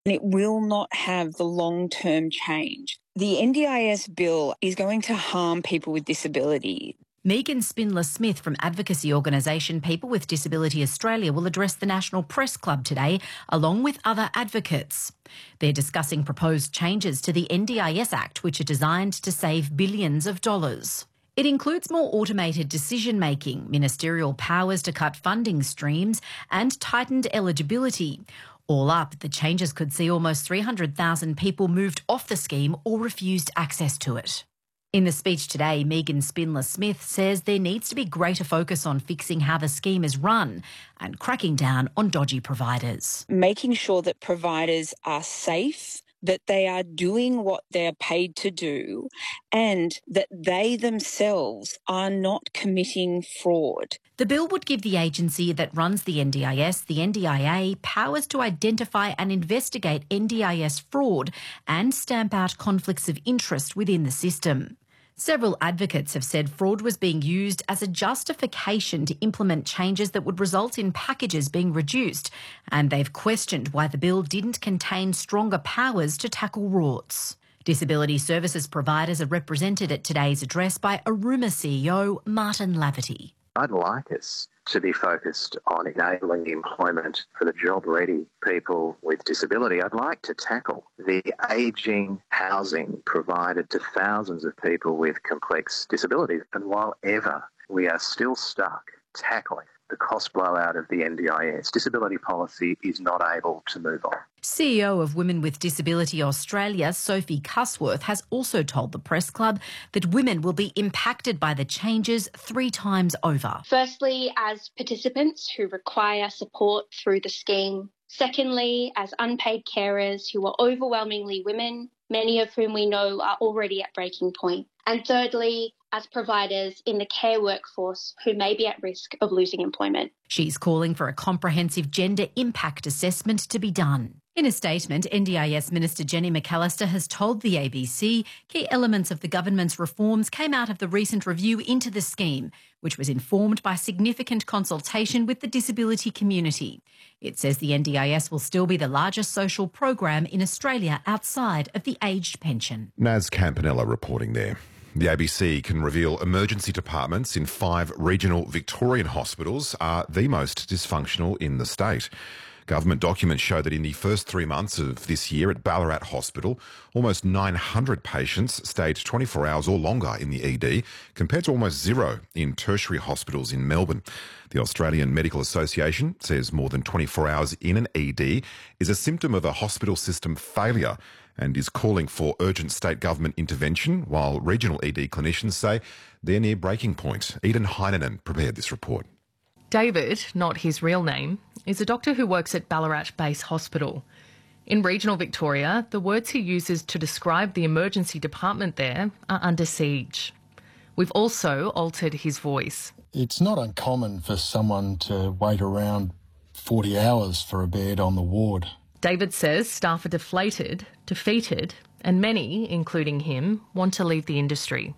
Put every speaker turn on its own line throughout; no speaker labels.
and it will not have the long-term change. The NDIS bill is going to harm people with disability.
Megan Spindler-Smith from advocacy organisation People with Disability Australia will address the National Press Club today, along with other advocates. They're discussing proposed changes to the NDIS Act, which are designed to save billions of dollars. It includes more automated decision-making, ministerial powers to cut funding streams, and tightened eligibility. All up, the changes could see almost 300,000 people moved off the scheme or refused access to it. In the speech today, Megan Spindler-Smith says there needs to be greater focus on fixing how the scheme is run and cracking down on dodgy providers.
Making sure that providers are safe, that they are doing what they're paid to do, and that they themselves are not committing fraud.
The bill would give the agency that runs the NDIS, the NDIA, powers to identify and investigate NDIS fraud and stamp out conflicts of interest within the system. Several advocates have said fraud was being used as a justification to implement changes that would result in packages being reduced, and they've questioned why the bill didn't contain stronger powers to tackle rorts. Disability services providers are represented at today's address by Aruma CEO Martin Laverty.
I'd like us to be focused on enabling employment for the job-ready people with disability. I'd like to tackle the ageing housing provided to thousands of people with complex disabilities. And while ever we are still stuck tackling the cost blowout of the NDIS, disability policy is not able to move on.
CEO of Women with Disability Australia, Sophie Cusworth, has also told the Press Club that women will be impacted by the changes 3 times over.
Firstly, as participants who require support through the scheme. Secondly, as unpaid carers who are overwhelmingly women, many of whom we know are already at breaking point. And thirdly, as providers in the care workforce who may be at risk of losing employment.
She's calling for a comprehensive gender impact assessment to be done. In a statement, NDIS Minister Jenny McAllister has told the ABC key elements of the government's reforms came out of the recent review into the scheme, which was informed by significant consultation with the disability community. It says the NDIS will still be the largest social program in Australia outside of the aged pension.
Naz Campanella reporting there. The ABC can reveal emergency departments in 5 regional Victorian hospitals are the most dysfunctional in the state. Government documents show that in the first 3 months of this year at Ballarat Hospital, almost 900 patients stayed 24 hours or longer in the ED, compared to almost 0 in tertiary hospitals in Melbourne. The Australian Medical Association says more than 24 hours in an ED is a symptom of a hospital system failure and is calling for urgent state government intervention, while regional ED clinicians say they're near breaking point. Eden Heinonen prepared this report.
David, not his real name, is a doctor who works at Ballarat Base Hospital. In regional Victoria, the words he uses to describe the emergency department there are under siege. We've also altered his voice.
It's not uncommon for someone to wait around 40 hours for a bed on the ward.
David says staff are deflated, defeated, and many, including him, want to leave the industry.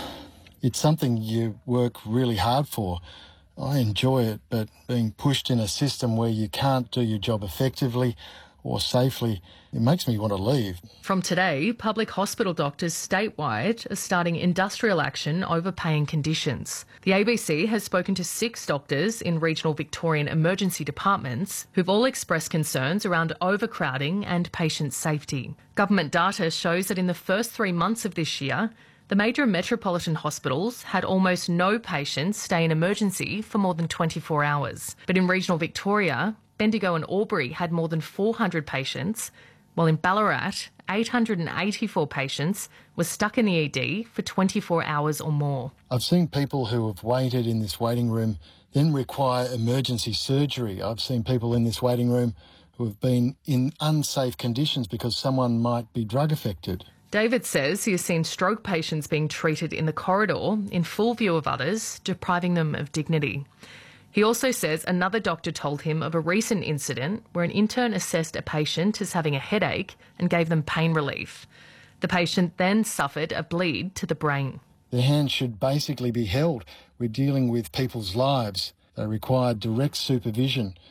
It's something you work really hard for. I enjoy it, but being pushed in a system where you can't do your job effectively or safely, it makes me want to leave.
From today, public hospital doctors statewide are starting industrial action over paying conditions. The ABC has spoken to 6 doctors in regional Victorian emergency departments who've all expressed concerns around overcrowding and patient safety. Government data shows that in the first 3 months of this year, the major metropolitan hospitals had almost no patients stay in emergency for more than 24 hours. But in regional Victoria, Bendigo and Albury had more than 400 patients, while in Ballarat, 884 patients were stuck in the ED for 24 hours or more.
I've seen people who have waited in this waiting room then require emergency surgery. I've seen people in this waiting room who have been in unsafe conditions because someone might be drug affected.
David says he has seen stroke patients being treated in the corridor in full view of others, depriving them of dignity. He also says another doctor told him of a recent incident where an intern assessed a patient as having a headache and gave them pain relief. The patient then suffered a bleed to the brain.
Their hands should basically be held. We're dealing with people's lives. They require direct supervision.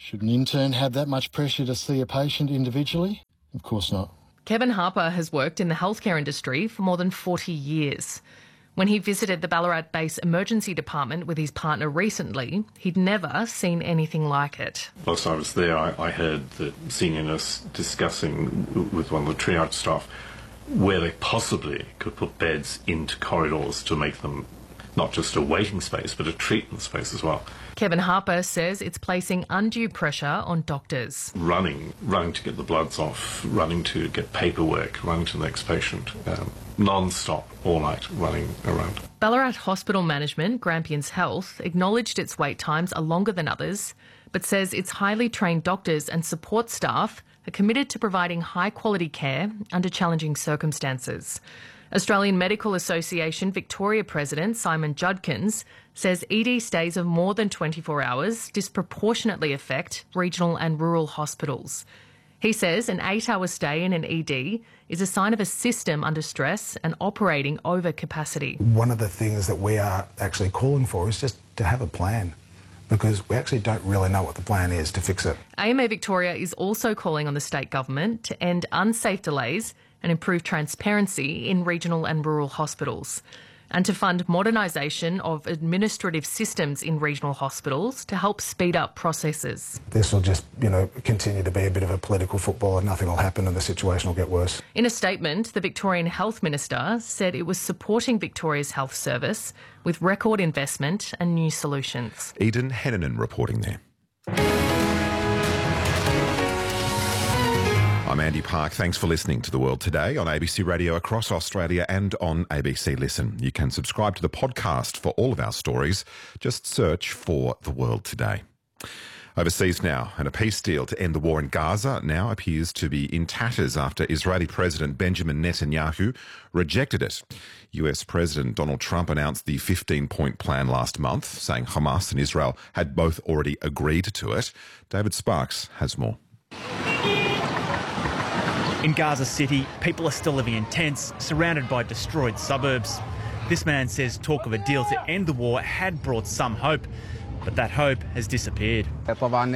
Should an intern have that much pressure to see a patient individually? Of course not.
Kevin Harper has worked in the healthcare industry for more than 40 years. When he visited the Ballarat Base Emergency Department with his partner recently, he'd never seen anything like it.
Whilst I was there, I heard the senior nurse discussing with one of the triage staff where they possibly could put beds into corridors to make them not just a waiting space, but a treatment space as well.
Kevin Harper says it's placing undue pressure on doctors.
Running to get the bloods off, running to get paperwork, running to the next patient, non-stop, all night, running around.
Ballarat Hospital Management, Grampians Health, acknowledged its wait times are longer than others, but says its highly trained doctors and support staff are committed to providing high-quality care under challenging circumstances. Australian Medical Association Victoria President Simon Judkins says ED stays of more than 24 hours disproportionately affect regional and rural hospitals. He says an 8-hour stay in an ED is a sign of a system under stress and operating over capacity.
One of the things that we are actually calling for is just to have a plan, because we actually don't really know what the plan is to fix it.
AMA Victoria is also calling on the state government to end unsafe delays and improve transparency in regional and rural hospitals, and to fund modernisation of administrative systems in regional hospitals to help speed up processes.
This will just, continue to be a bit of a political football and nothing will happen and the situation will get worse.
In a statement, the Victorian Health Minister said it was supporting Victoria's health service with record investment and new solutions.
Eden Hennanen reporting there. I'm Andy Park. Thanks for listening to The World Today on ABC Radio across Australia and on ABC Listen. You can subscribe to the podcast for all of our stories. Just search for The World Today. Overseas now, and a peace deal to end the war in Gaza now appears to be in tatters after Israeli President Benjamin Netanyahu rejected it. US President Donald Trump announced the 15-point plan last month, saying Hamas and Israel had both already agreed to it. David Sparks has more.
In Gaza City, people are still living in tents, surrounded by destroyed suburbs. This man says talk of a deal to end the war had brought some hope, but that hope has disappeared.
We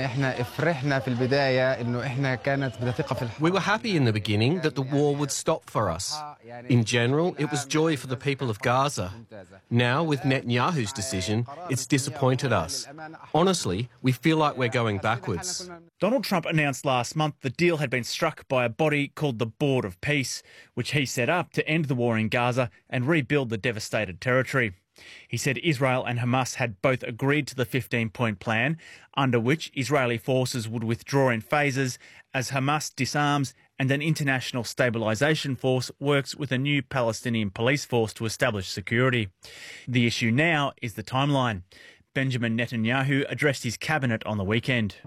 were happy in the beginning that the war would stop for us. In general, it was joy for the people of Gaza. Now, with Netanyahu's decision, it's disappointed us. Honestly, we feel like we're going backwards.
Donald Trump announced last month the deal had been struck by a body called the Board of Peace, which he set up to end the war in Gaza and rebuild the devastated territory. He said Israel and Hamas had both agreed to the 15-point plan, under which Israeli forces would withdraw in phases as Hamas disarms and an international stabilisation force works with a new Palestinian police force to establish security. The issue now is the timeline. Benjamin Netanyahu addressed his cabinet on the weekend.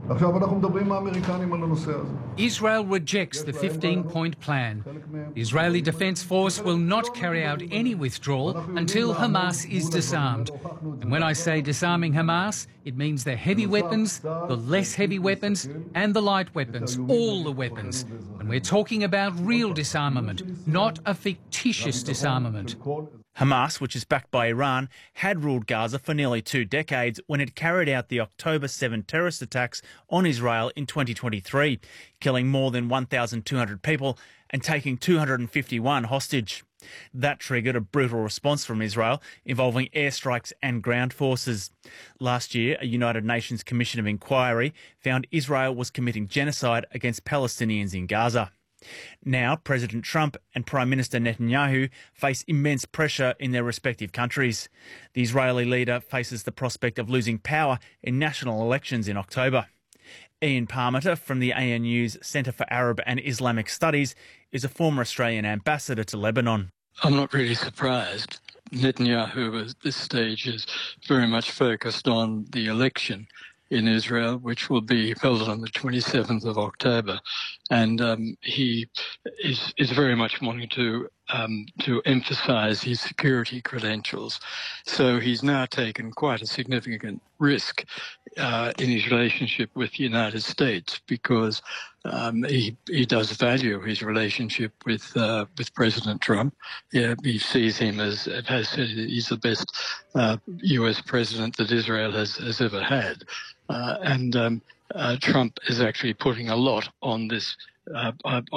Israel rejects the 15-point plan. The Israeli Defence Force will not carry out any withdrawal until Hamas is disarmed. And when I say disarming Hamas, it means the heavy weapons, the less heavy weapons and the light weapons, all the weapons. And we're talking about real disarmament, not a fictitious disarmament.
Hamas, which is backed by Iran, had ruled Gaza for nearly 2 decades when it carried out the October 7 terrorist attacks on Israel in 2023, killing more than 1,200 people and taking 251 hostage. That triggered a brutal response from Israel involving airstrikes and ground forces. Last year, a United Nations Commission of Inquiry found Israel was committing genocide against Palestinians in Gaza. Now, President Trump and Prime Minister Netanyahu face immense pressure in their respective countries. The Israeli leader faces the prospect of losing power in national elections in October. Ian Parmenter from the ANU's Centre for Arab and Islamic Studies is a former Australian ambassador to Lebanon.
I'm not really surprised. Netanyahu at this stage is very much focused on the election in Israel, which will be held on the 27th of October. And he is very much wanting to emphasise his security credentials. So he's now taken quite a significant risk in his relationship with the United States, because he does value his relationship with President Trump. Yeah, he sees him as he's the best U.S. president that Israel has ever had, and Trump is actually putting a lot on this